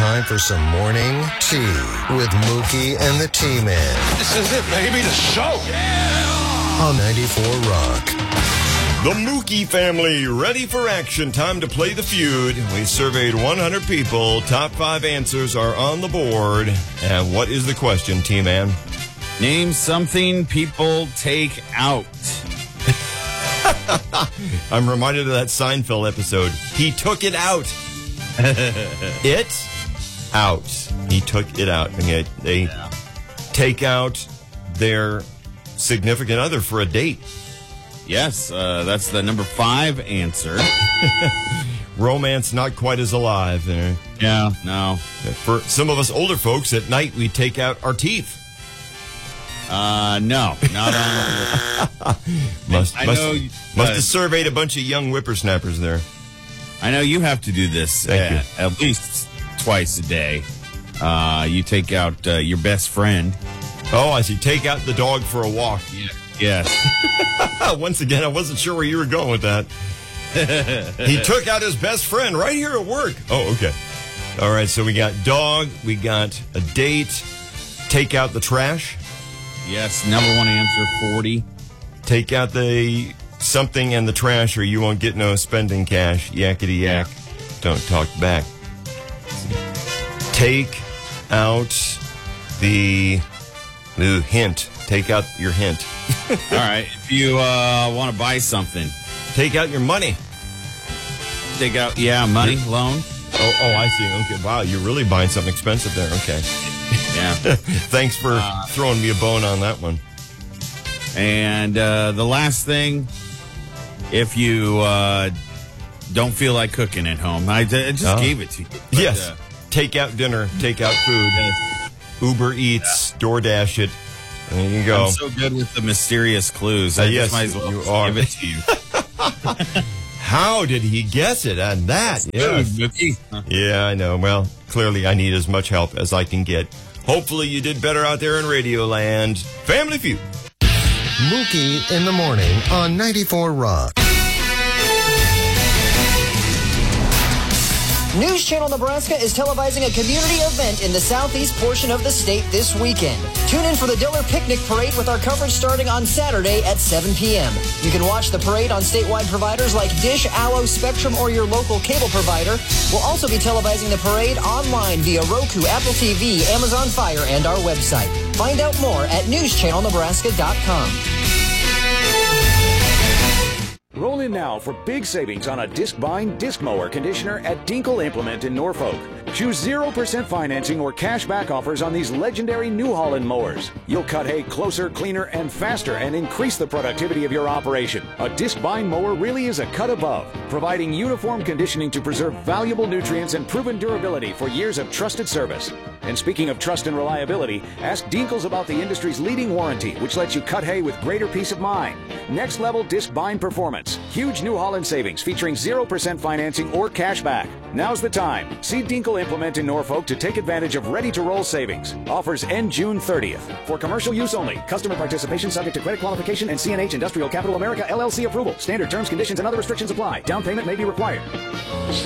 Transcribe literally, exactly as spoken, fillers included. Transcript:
time for some morning tea with Mookie and the T-Man. This is it, baby, the show. Yeah! On ninety-four Rock. The Mookie family, ready for action. Time to play the feud. We surveyed one hundred people. Top five answers are on the board. And what is the question, T-Man? Name something people take out. I'm reminded of that Seinfeld episode. He took it out. It out. He took it out. And yet they yeah. take out their significant other for a date. Yes, uh, that's the number five answer. Romance not quite as alive there. Yeah, no. For some of us older folks, at night we take out our teeth. Uh, no, not on. must I must, know, must uh, have surveyed a bunch of young whippersnappers there. I know you have to do this at, at least twice a day. Uh, you take out uh, your best friend. Oh, I see. Take out the dog for a walk. Yeah. Yes. Once again, I wasn't sure where you were going with that. He took out his best friend right here at work. Oh, okay. All right, so we got dog, we got a date, take out the trash. Yes, number one answer, forty. Take out the something in the trash or you won't get no spending cash. Yakety yak. Don't talk back. Take out the, the hint. Take out your hint. All right. If you uh, want to buy something, take out your money. Take out, yeah, money, You're, loan. Oh, oh, I see. Okay. Wow, you're really buying something expensive there. Okay. Yeah. Thanks for uh, throwing me a bone on that one. And uh, the last thing, if you uh, don't feel like cooking at home, I, I just oh. gave it to you. But, yes. Uh, take out dinner, take out food. Uber Eats, yeah. DoorDash it. There you go. I'm so good with the mysterious clues. I uh, yes, just might as well you are. give it to you. How did he guess it on that? Yes. Yeah, I know. Well, clearly I need as much help as I can get. Hopefully you did better out there in Radio Land. Family Feud. Mookie in the morning on ninety-four Rock. News Channel Nebraska is televising a community event in the southeast portion of the state this weekend. Tune in for the Diller Picnic Parade with our coverage starting on Saturday at seven p.m. You can watch the parade on statewide providers like Dish, Allo, Spectrum, or your local cable provider. We'll also be televising the parade online via Roku, Apple T V, Amazon Fire, and our website. Find out more at news channel nebraska dot com. Roll in now for big savings on a disc-bind disc mower conditioner at Dinkle Implement in Norfolk. Choose zero percent financing or cash back offers on these legendary New Holland mowers. You'll cut hay closer, cleaner, and faster and increase the productivity of your operation. A disc-bind mower really is a cut above, providing uniform conditioning to preserve valuable nutrients and proven durability for years of trusted service. And speaking of trust and reliability, ask Dinkles about the industry's leading warranty, which lets you cut hay with greater peace of mind. Next level disc bind performance. Huge New Holland savings featuring zero percent financing or cash back. Now's the time. See Dinkle Implement in Norfolk to take advantage of ready-to-roll savings. Offers end June thirtieth. For commercial use only. Customer participation subject to credit qualification and C N H Industrial Capital America L L C approval. Standard terms, conditions, and other restrictions apply. Down payment may be required.